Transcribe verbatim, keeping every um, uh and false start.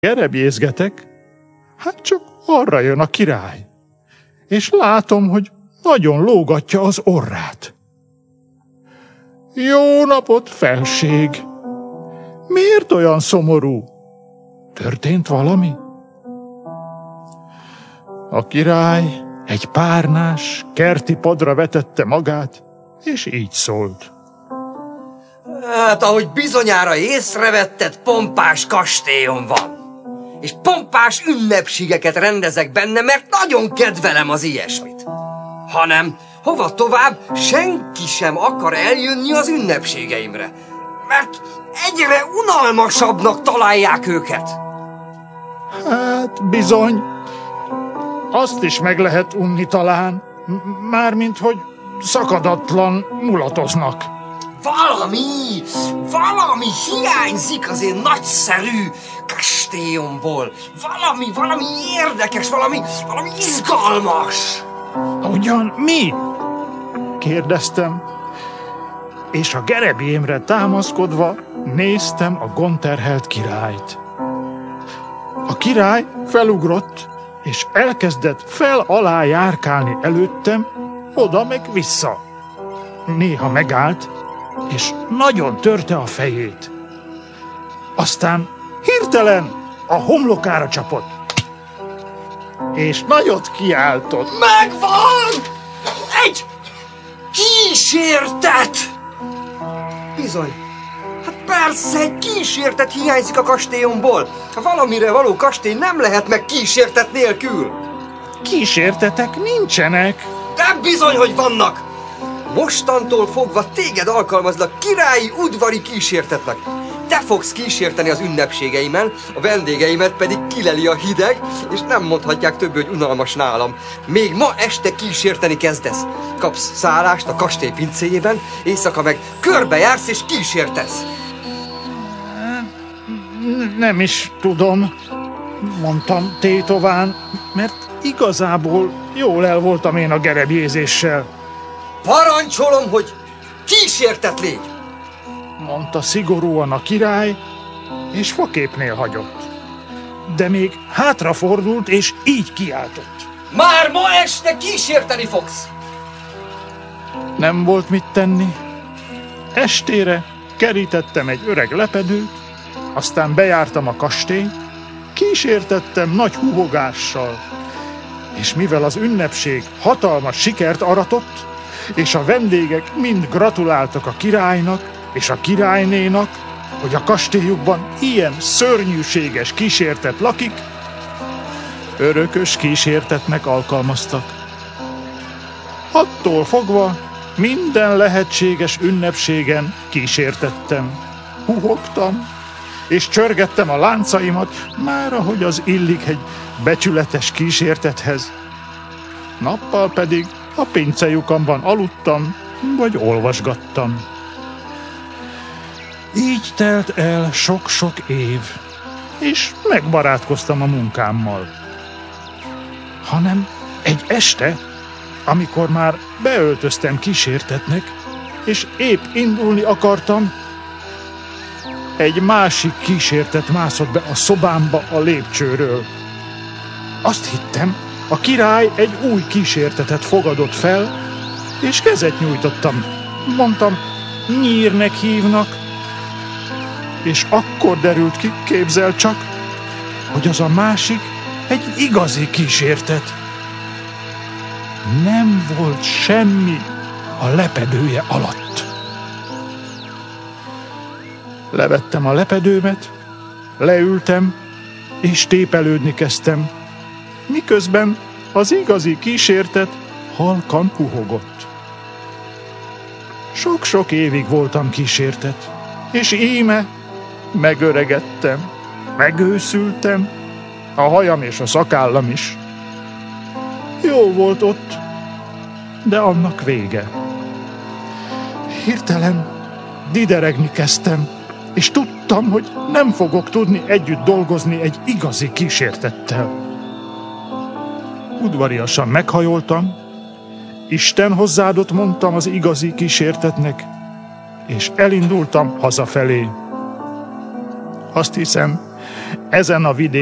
Gerebjézgetek, hát csak arra jön a király, és látom, hogy nagyon lógatja az orrát. Jó napot, felség! Miért olyan szomorú? Történt valami? A király egy párnás, kerti padra vetette magát, és így szólt. Hát, ahogy bizonyára észrevetted, pompás kastélyom van. És pompás ünnepségeket rendezek benne, mert nagyon kedvelem az ilyesmit. Hanem, hova tovább, senki sem akar eljönni az ünnepségeimre, mert egyre unalmasabbnak találják őket. Hát bizony, azt is meg lehet unni talán, mármint hogy szakadatlan mulatoznak. Valami, valami hiányzik az én nagyszerű kastélyomból. Valami, valami érdekes, valami, valami izgalmas. Ugyan mi? Kérdeztem, és a gerebjémre támaszkodva néztem a gondterhelt királyt. A király felugrott, és elkezdett fel-alá járkálni előttem, oda meg vissza. Néha megállt, és nagyon törte a fejét. Aztán hirtelen a homlokára csapott, és nagyot kiáltott. Megvan! Egy kísértet! Bizony. Hát persze, egy kísértet hiányzik a kastélyomból. Valamire való kastély nem lehet meg kísértet nélkül. Kísértetek nincsenek. De bizony, hogy vannak. Mostantól fogva téged alkalmazlak királyi udvari kísértetnek. Te fogsz kísérteni az ünnepségeimen, a vendégeimet pedig kileli a hideg, és nem mondhatják több, hogy unalmas nálam. Még ma este kísérteni kezdesz. Kapsz szállást a kastély pincéjében, éjszaka meg körbejársz és kísértesz. Nem is tudom, mondtam tétován, mert igazából jól el voltam én a gerebjézéssel. Parancsolom, hogy kísértet légy! Mondta szigorúan a király, és faképnél hagyott. De még hátrafordult, és így kiáltott. Már ma este kísérteni fogsz! Nem volt mit tenni. Estére kerítettem egy öreg lepedőt, aztán bejártam a kastélyt, kísértettem nagy húhogással, és mivel az ünnepség hatalmas sikert aratott, és a vendégek mind gratuláltak a királynak és a királynénak, hogy a kastélyukban ilyen szörnyűséges kísértet lakik, örökös kísértetnek alkalmaztak. Attól fogva minden lehetséges ünnepségen kísértettem, huhogtam, és csörgettem a láncaimat, már ahogy az illik egy becsületes kísértethez. Nappal pedig a pincelyukamban aludtam, vagy olvasgattam. Így telt el sok-sok év, és megbarátkoztam a munkámmal. Hanem egy este, amikor már beöltöztem kísértetnek, és épp indulni akartam, egy másik kísértet mászott be a szobámba a lépcsőről. Azt hittem, a király egy új kísértetet fogadott fel, és kezet nyújtottam. Mondtam, Nyírnek hívnak, és akkor derült ki, képzel csak, hogy az a másik egy igazi kísértet. Nem volt semmi a lepedője alatt. Levettem a lepedőmet, leültem, és tépelődni kezdtem, miközben az igazi kísértet halkan puhogott. Sok-sok évig voltam kísértet, és íme megöregedtem, megőszültem, a hajam és a szakállam is. Jó volt ott, de annak vége. Hirtelen dideregni kezdtem, és tudtam, hogy nem fogok tudni együtt dolgozni egy igazi kísértettel. Udvariasan meghajoltam, Isten hozzáadott mondtam az igazi kísértetnek, és elindultam hazafelé. Azt hiszem, Ezen a vidéken